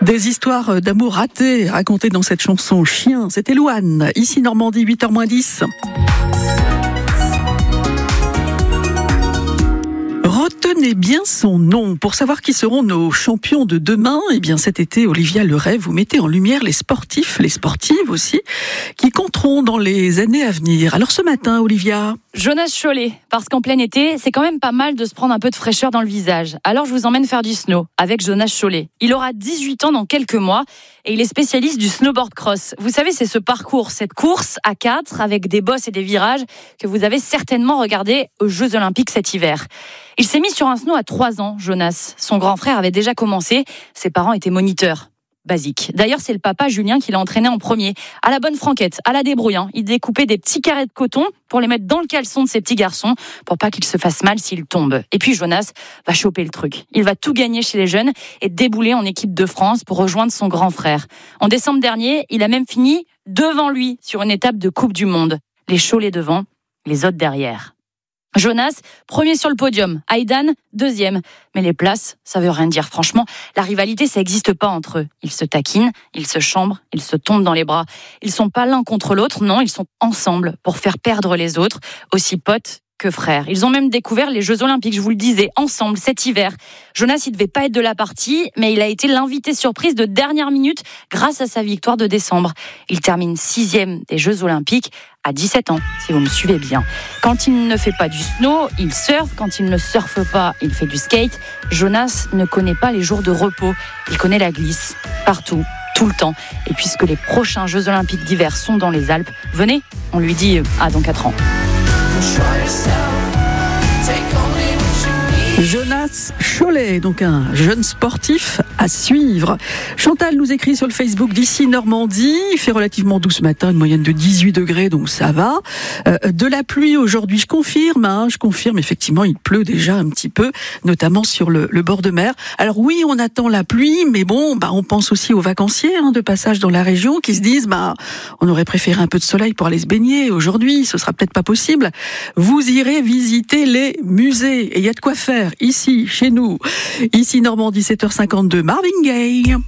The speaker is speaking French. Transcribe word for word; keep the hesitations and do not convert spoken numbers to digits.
Des histoires d'amour ratées racontées dans cette chanson Chien. C'était Louane, ici Normandie, huit heures moins dix. Retenez bien son nom pour savoir qui seront nos champions de demain. Eh bien, cet été, Olivia Leray, vous mettez en lumière les sportifs, les sportives aussi, qui compteront dans les années à venir. Alors ce matin, Olivia, Jonas Chollet, parce qu'en plein été, c'est quand même pas mal de se prendre un peu de fraîcheur dans le visage. Alors je vous emmène faire du snow avec Jonas Chollet. Il aura dix-huit ans dans quelques mois et il est spécialiste du snowboard cross. Vous savez, c'est ce parcours, cette course à quatre avec des bosses et des virages que vous avez certainement regardé aux Jeux Olympiques cet hiver. Il s'est mis sur un snow à trois ans, Jonas. Son grand frère avait déjà commencé, ses parents étaient moniteurs. Basique. D'ailleurs, c'est le papa Julien qui l'a entraîné en premier. À la bonne franquette, à la débrouille. Hein. Il découpait des petits carrés de coton pour les mettre dans le caleçon de ses petits garçons pour pas qu'ils se fassent mal s'ils tombent. Et puis Jonas va choper le truc. Il va tout gagner chez les jeunes et débouler en équipe de France pour rejoindre son grand frère. En décembre dernier, il a même fini devant lui sur une étape de Coupe du Monde. Les Cholet devant, les autres derrière. Jonas, premier sur le podium. Aidan, deuxième. Mais les places, ça veut rien dire. Franchement, la rivalité, ça n'existe pas entre eux. Ils se taquinent, ils se chambrent, ils se tombent dans les bras. Ils sont pas l'un contre l'autre, non, ils sont ensemble pour faire perdre les autres, aussi potes que frères. Ils ont même découvert les Jeux Olympiques, je vous le disais, ensemble cet hiver. Jonas, il devait pas être de la partie, mais il a été l'invité surprise de dernière minute grâce à sa victoire de décembre. Il termine sixième des Jeux Olympiques à dix-sept ans, si vous me suivez bien. Quand il ne fait pas du snow, il surfe. Quand il ne surfe pas, il fait du skate. Jonas ne connaît pas les jours de repos. Il connaît la glisse, partout, tout le temps. Et puisque les prochains Jeux Olympiques d'hiver sont dans les Alpes, venez, on lui dit ah dans quatre ans. Jonas Chollet, donc un jeune sportif à suivre. Chantal nous écrit sur le Facebook d'ici Normandie. Il fait relativement doux ce matin, une moyenne de dix-huit degrés, donc ça va. Euh, de la pluie aujourd'hui, je confirme, hein, je confirme, effectivement, il pleut déjà un petit peu, notamment sur le, le bord de mer. Alors oui, on attend la pluie, mais bon, bah, on pense aussi aux vacanciers hein, de passage dans la région qui se disent, bah, on aurait préféré un peu de soleil pour aller se baigner. Aujourd'hui, ce sera peut-être pas possible. Vous irez visiter les musées et il y a de quoi faire. Ici, chez nous, ici Normandie, sept heures cinquante-deux, Marvin Gaye.